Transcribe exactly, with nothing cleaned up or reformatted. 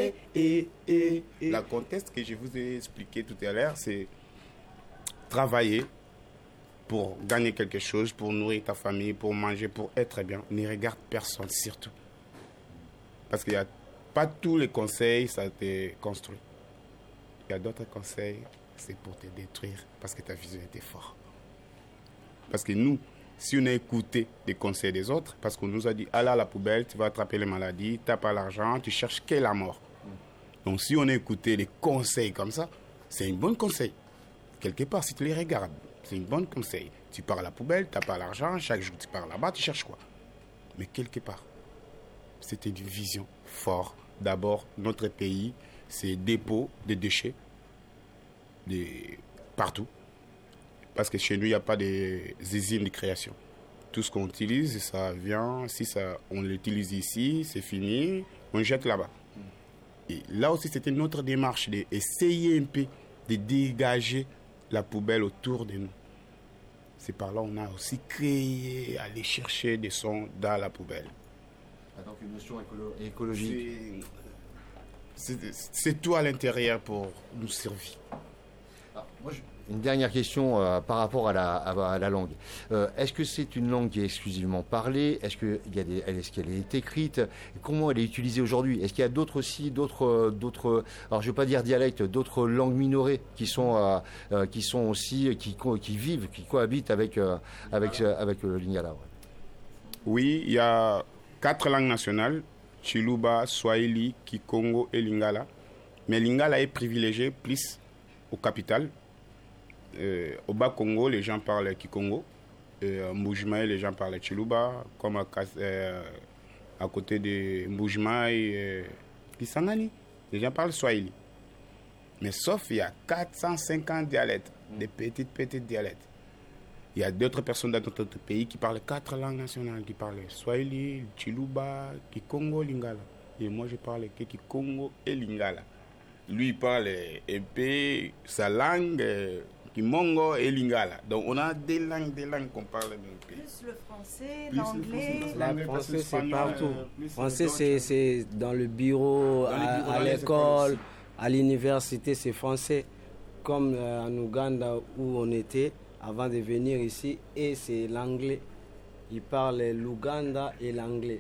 et, et, et, et. La contexte que je vous ai expliqué tout à l'heure, c'est travailler pour gagner quelque chose, pour nourrir ta famille, pour manger, pour être bien. Ne regarde personne, surtout. Parce qu'il n'y a pas tous les conseils, ça te construit. Il y a d'autres conseils, c'est pour te détruire, parce que ta vision était forte. Parce que nous, si on a écouté les conseils des autres, parce qu'on nous a dit, allez à la poubelle, tu vas attraper les maladies, tu n'as pas l'argent, tu cherches qu'est la mort. Donc si on a écouté les conseils comme ça, c'est un bon conseil. Quelque part, si tu les regardes, c'est un bon conseil. Tu pars à la poubelle, tu n'as pas l'argent, chaque jour tu pars là-bas, tu cherches quoi? Mais quelque part, c'était une vision forte. D'abord, notre pays, c'est dépôt de déchets de partout. Parce que chez nous, il n'y a pas des usines de création. Tout ce qu'on utilise, ça vient, si ça, on l'utilise ici, c'est fini, on jette là-bas. Et là aussi, c'était notre démarche d'essayer un peu de dégager la poubelle autour de nous. C'est par là qu'on a aussi créé, aller chercher des sons dans la poubelle. Donc une notion écolo- écologique. C'est, c'est, c'est tout à l'intérieur pour nous servir. Alors, moi, je... Une dernière question euh, par rapport à la, à, à la langue. Euh, est-ce que c'est une langue qui est exclusivement parlée? Est-ce que il y a des, est-ce qu'elle est écrite? Comment elle est utilisée aujourd'hui? Est-ce qu'il y a d'autres aussi, d'autres, d'autres, alors je ne veux pas dire dialectes, d'autres langues minorées qui sont, euh, euh, qui sont aussi, qui, qui vivent, qui cohabitent avec, euh, avec, euh, avec le lingala? Ouais. Oui, il y a quatre langues nationales, Chiluba, Swahili, Kikongo et Lingala. Mais Lingala est privilégié plus aux capitales. Euh, au Bas-Congo, les gens parlent Kikongo. Et à Mbujimaï, les gens parlent Chiluba. Comme à, euh, à côté de Mbujimaï, euh, Kisangani, les gens parlent Swahili. Mais sauf il y a quatre cent cinquante dialectes, des petites, petites dialectes. Il y a d'autres personnes dans notre pays qui parlent quatre langues nationales, qui parlent Swahili, Chiluba, Kikongo, Lingala. Et moi, je parle que Kikongo et Lingala. Lui, il parle un peu sa langue, Kimongo et Lingala. Donc, on a des langues, des langues qu'on parle dans le pays. Plus le français, plus l'anglais. Le français, c'est partout. Le français, c'est, c'est dans le bureau, dans à, bureaux, à l'école, à l'université, c'est français. Comme euh, en Ouganda où on était avant de venir ici, et c'est l'anglais. Ils parlent l'Ouganda et l'anglais.